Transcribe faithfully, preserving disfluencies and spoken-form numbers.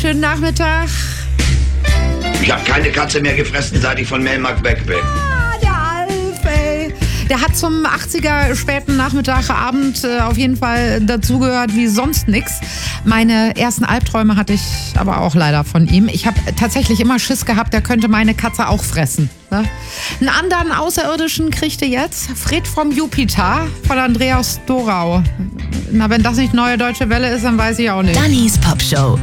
schönen Nachmittag. Ich habe keine Katze mehr gefressen, seit ich von Melmark weg bin. Ah, der Alf, ey. Der hat zum achtziger späten Nachmittag, Abend äh, auf jeden Fall dazugehört wie sonst nix. Meine ersten Albträume hatte ich aber auch leider von ihm. Ich habe tatsächlich immer Schiss gehabt, der könnte meine Katze auch fressen. Ne? Einen anderen Außerirdischen kriegte jetzt Fred vom Jupiter von Andreas Dorau. Na, wenn das nicht neue deutsche Welle ist, dann weiß ich auch nicht. Dannys Popshow.